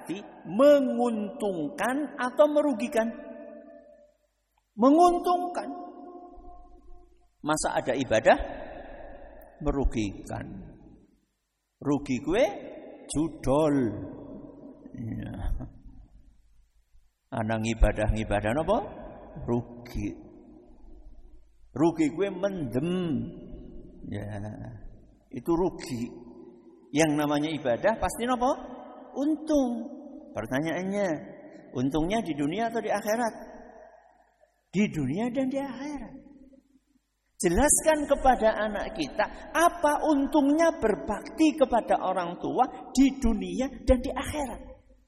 berarti menguntungkan atau merugikan? Menguntungkan. Masa ada ibadah merugikan? Rugi gue judol. Ya. Ana ngibadah napa? Rugi. Rugi gue mendem. Ya. Itu rugi. Yang namanya ibadah pasti napa? Untung. Pertanyaannya, untungnya di dunia atau di akhirat? Di dunia dan di akhirat. Jelaskan kepada anak kita apa untungnya berbakti kepada orang tua di dunia dan di akhirat.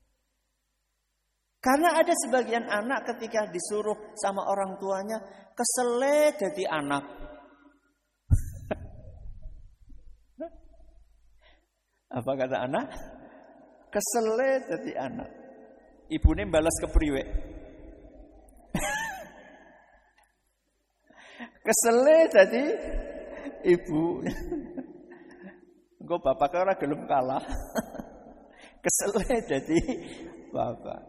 Karena ada sebagian anak ketika disuruh sama orang tuanya kesele jadi anak. Apa kata anak? Kesele jadi anak. Ibune balas kepriwe? Kesele jadi ibu. Engko bapak ora gelem kalah. Kesele jadi bapak.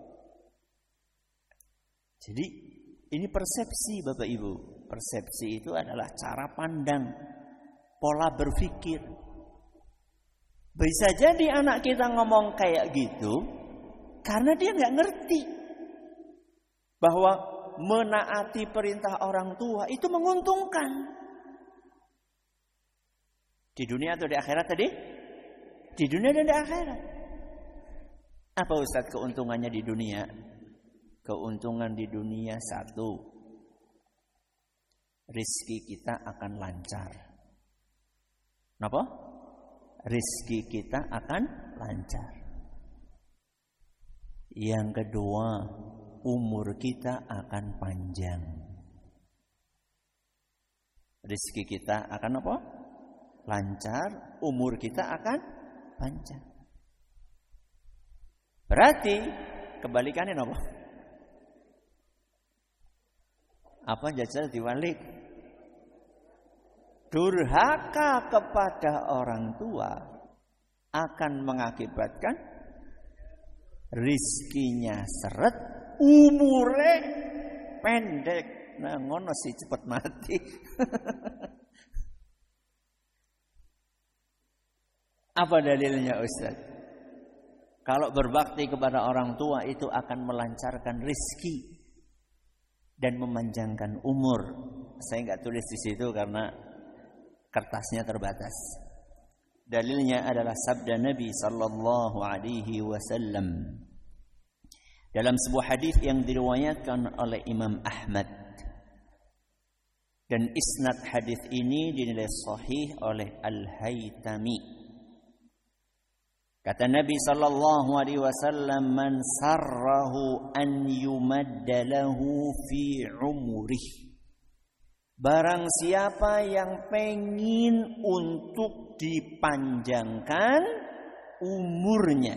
Jadi ini persepsi Bapak Ibu. Persepsi itu adalah cara pandang, pola berpikir. Bisa jadi anak kita ngomong kayak gitu karena dia nggak ngerti bahwa menaati perintah orang tua itu menguntungkan. Di dunia atau di akhirat tadi? Di dunia dan di akhirat. Apa Ustaz keuntungannya di dunia? Keuntungan di dunia satu, rezeki kita akan lancar. Kenapa? Rezeki kita akan lancar. Yang kedua, umur kita akan panjang. Rezeki kita akan apa? Lancar, umur kita akan panjang. Berarti kebalikannya apa? Apa jajal diwalik? Durhaka kepada orang tua akan mengakibatkan rizkinya seret, umure pendek. Nah, ngono sih cepet mati. Apa dalilnya Ustaz? Kalau berbakti kepada orang tua itu akan melancarkan rizki dan memanjangkan umur. Saya enggak tulis di situ karena kertasnya terbatas. Dalilnya adalah sabda Nabi sallallahu alaihi wasallam dalam sebuah hadis yang diriwayatkan oleh Imam Ahmad. Dan isnad hadis ini dinilai sahih oleh Al-Haytami. Kata Nabi sallallahu alaihi wasallam, "Man sarrahu an yumadda lahu fi umrihi." Barang siapa yang pengin untuk dipanjangkan umurnya,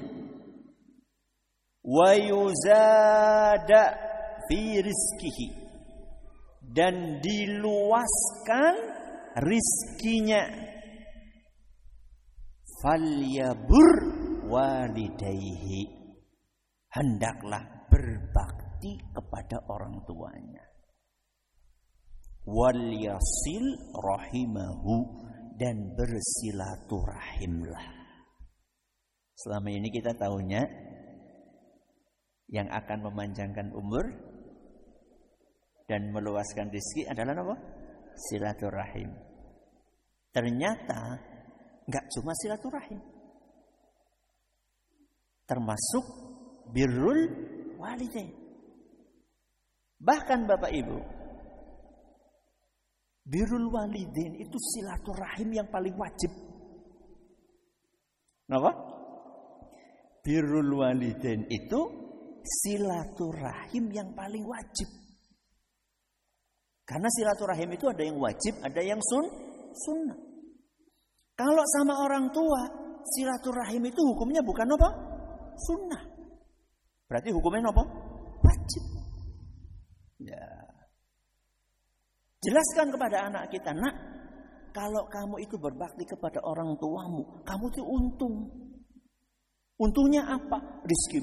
wa yuzada fi rizkihi, dan diluaskan rizkinya, falyabur walidayhi, hendaklah berbakti kepada orang tuanya. Wal yasil rahimahu, dan bersilaturahimlah. Selama ini kita tahunya yang akan memanjangkan umur dan meluaskan rezeki adalah apa? Silaturahim. Ternyata enggak cuma silaturahim, termasuk birrul walidain. Bahkan Bapak Ibu, birrul walidain itu silaturahim yang paling wajib. Kenapa? Birrul walidain itu silaturahim yang paling wajib. Karena silaturahim itu ada yang wajib, ada yang sunnah. Kalau sama orang tua, silaturahim itu hukumnya bukan apa? Sunnah. Berarti hukumnya apa? Wajib. Ya. Jelaskan kepada anak kita, nak, kalau kamu itu berbakti kepada orang tuamu, kamu itu untung. Untungnya apa? Rizki